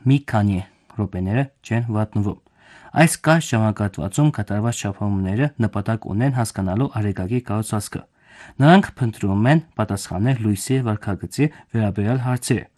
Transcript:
մի քանի րոպեները չեն վատնվում։ Այս կարճ ժամանակահատվածում կատարված շփումները նպատակ ունեն հասկանալու արեգակի կառուցվածքը։ Նրանք փնտրում են պատասխաններ լույսի վարքագծի վերաբերյալ հարցերի,